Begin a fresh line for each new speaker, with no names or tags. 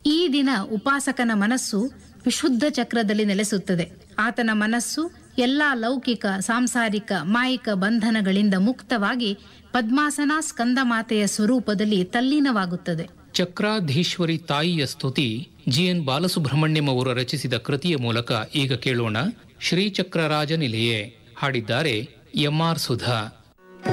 ಈ ದಿನ ಉಪಾಸಕನ ಮನಸ್ಸು ವಿಶುದ್ಧ ಚಕ್ರದಲ್ಲಿ ನೆಲೆಸುತ್ತದೆ. ಆತನ ಮನಸ್ಸು ಎಲ್ಲಾ ಲೌಕಿಕ, ಸಾಂಸಾರಿಕ, ಮಾಯಿಕ ಬಂಧನಗಳಿಂದ ಮುಕ್ತವಾಗಿ ಪದ್ಮಾಸನ ಸ್ಕಂದಮಾತೆಯ ಸ್ವರೂಪದಲ್ಲಿ ತಲ್ಲೀನವಾಗುತ್ತದೆ.
ಚಕ್ರಾಧೀಶ್ವರಿ ತಾಯಿಯ ಸ್ತುತಿ ಜಿಎನ್ ಬಾಲಸುಬ್ರಹ್ಮಣ್ಯಂ ಅವರು ರಚಿಸಿದ ಕೃತಿಯ ಮೂಲಕ ಈಗ ಕೇಳೋಣ. ಶ್ರೀಚಕ್ರರಾಜ ನಿಲಯೇ. ಹಾಡಿದ್ದಾರೆ ಎಂಆರ್ ಸುಧಾ.